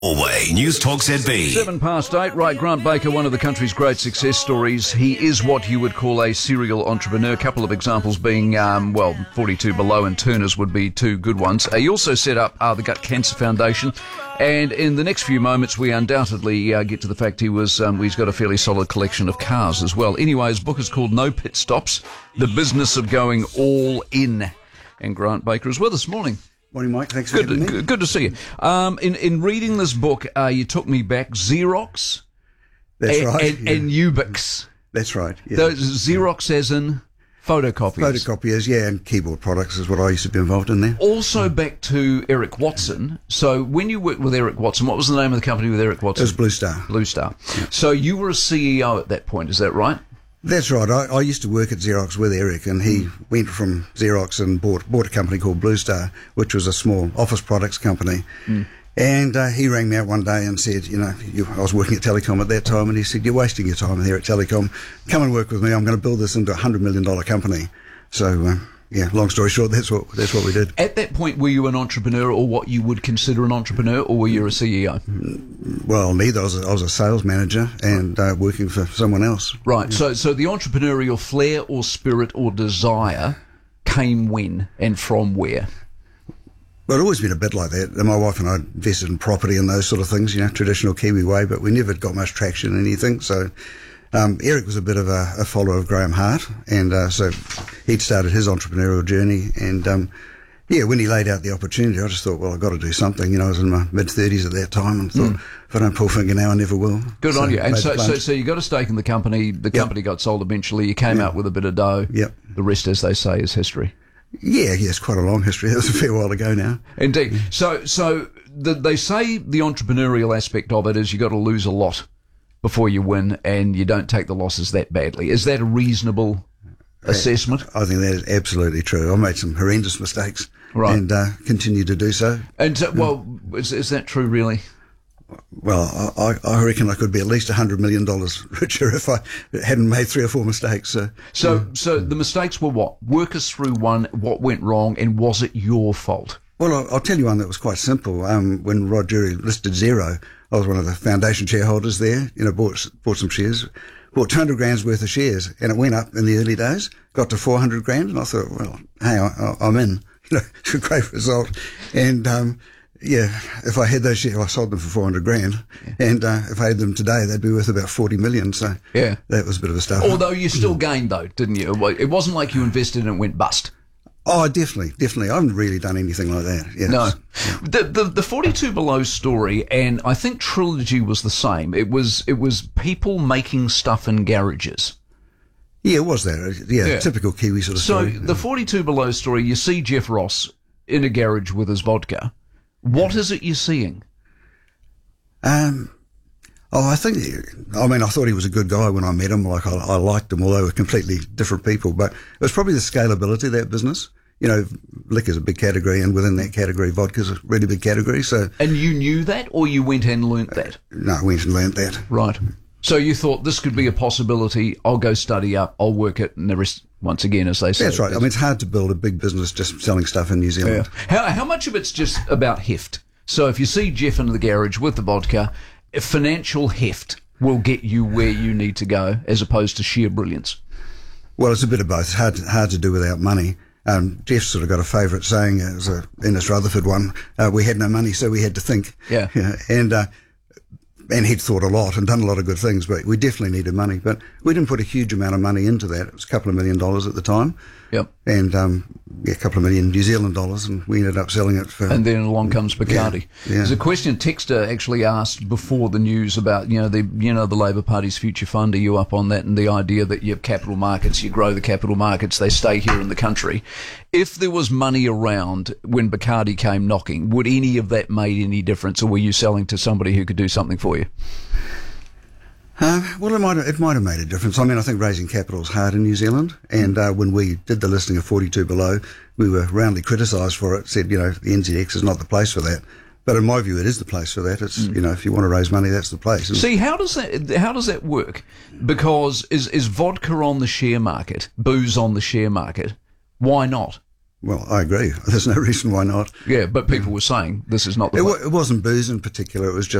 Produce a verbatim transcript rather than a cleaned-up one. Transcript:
Norway News Talk Z B. Seven past eight. Right, Grant Baker, one of the country's great success stories. He is what you would call a serial entrepreneur. A couple of examples being, um, well, forty-two Below and Turners would be two good ones. Uh, he also set up uh, the Gut Cancer Foundation. And in the next few moments, we undoubtedly uh, get to the fact he was, um, he's got a fairly solid collection of cars as well. Anyway, his book is called No Pit Stops, The Business of Going All In. And Grant Baker is with us. Morning. Morning, Mike. Thanks for Good, having me. good, good to see you. Um, in, in reading this book, uh, you took me back Xerox That's and, right. and, yeah. and Ubix. That's right. Yeah. Those Xerox as in photocopiers. Photocopiers, yeah, and keyboard products is what I used to be involved in there. Also back to Eric Watson. So when you worked with Eric Watson, what was the name of the company with Eric It Watson? was Blue Star. Blue Star. Yeah. So you were a C E O at that point, is that right? That's right. I, I used to work at Xerox with Eric, and he mm. went from Xerox and bought bought a company called Blue Star, which was a small office products company. Mm. And uh, he rang me out one day and said, you know, you, I was working at Telecom at that time, and he said, you're wasting your time here at Telecom. Come and work with me. I'm going to build this into a one hundred million dollars company. So, uh, yeah, long story short, that's what that's what we did. At that point, were you an entrepreneur or what you would consider an entrepreneur, or were you a C E O? Well, neither. I was a, I was a sales manager and uh, working for someone else. Right. Yeah. So, so the entrepreneurial flair or spirit or desire came when and from where? Well, it's always been a bit like that. And my wife and I invested in property and those sort of things, you know, traditional Kiwi way, but we never got much traction in anything. So um, Eric was a bit of a, a follower of Graham Hart, and uh, so he'd started his entrepreneurial journey. And um, yeah, when he laid out the opportunity, I just thought, well, I've got to do something. You know, I was in my mid-thirties at that time and thought, mm. if I don't pull finger now, I never will. Good so on you. And so, so, so you got a stake in the company. The yep. company got sold eventually. You came yep. out with a bit of dough. Yep. The rest, as they say, is history. Yeah, yeah, it's quite a long history. It was a fair while ago now. Indeed. So, so the, they say the entrepreneurial aspect of it is you got to lose a lot before you win, and you don't take the losses that badly. Is that a reasonable assessment? I think that is absolutely true. I made some horrendous mistakes, right, and uh, continue to do so. And so, well, is, is that true, really? Well, I, I reckon I could be at least one hundred million dollars richer if I hadn't made three or four mistakes. So, so, yeah. so the mistakes were what? Work us through one, what went wrong, and was it your fault? Well, I'll, I'll tell you one that was quite simple. Um, when Rod Drury listed Xero, I was one of the foundation shareholders there, you know, bought, bought some shares, bought two hundred grand's worth of shares, and it went up in the early days, got to four hundred grand, and I thought, well, hey, I, I'm in. You know, it's a great result. And, um, yeah, if I had those shares, well, I sold them for four hundred grand, yeah. and uh, if I had them today, they'd be worth about forty million. So yeah, that was a bit of a stuff. Although you still gained, though, didn't you? It wasn't like you invested and it went bust. Oh, definitely, definitely. I haven't really done anything like that. Yeah, no, yeah. the, the the forty-two Below story, and I think Trilogy was the same. It was it was people making stuff in garages. Yeah, it was that. Yeah, yeah. Typical Kiwi sort of so story. So the forty-two Below story, you see Jeff Ross in a garage with his vodka. What is it you're seeing? Um, oh, I think, I mean, I thought he was a good guy when I met him. Like, I, I liked him, although they were completely different people. But it was probably the scalability of that business. You know, liquor's a big category, and within that category, vodka's a really big category. So, and you knew that, or you went and learnt that? Uh, no, I went and learnt that. Right. So you thought this could be a possibility. I'll go study up. I'll work it, and the rest, once again, as they say. That's right. I mean, it's hard to build a big business just selling stuff in New Zealand. Yeah. How, how much of it's just about heft? So if you see Jeff in the garage with the vodka, financial heft will get you where you need to go, as opposed to sheer brilliance. Well, it's a bit of both. It's hard to, hard to do without money. Um, Jeff's sort of got a favourite saying. It was a Innes Rutherford one. Uh, we had no money, so we had to think. Yeah. yeah. And uh, and he'd thought a lot and done a lot of good things, but we definitely needed money. But we didn't put a huge amount of money into that. It was a couple of million dollars at the time. Yep. And um, yeah, a couple of million New Zealand dollars, and we ended up selling it for... And then along comes Bacardi. Yeah, yeah. There's a question Texter actually asked before the news about, you know, the you know the Labour Party's future fund. Are you up on that? And the idea that you have capital markets, you grow the capital markets, they stay here in the country. If there was money around when Bacardi came knocking, would any of that made any difference, or were you selling to somebody who could do something for you? Uh, well, it might have, it might have made a difference. I mean, I think raising capital is hard in New Zealand, and uh, when we did the listing of forty-two Below, we were roundly criticised for it. Said, you know, the N Z X is not the place for that. But in my view, it is the place for that. It's mm. you know, if you want to raise money, that's the place. See, how does that how does that work? Because is is vodka on the share market, booze on the share market? Why not? Well, I agree. There's no reason why not. Yeah, but people were saying this is not the It, way. wa- it wasn't booze in particular. It was just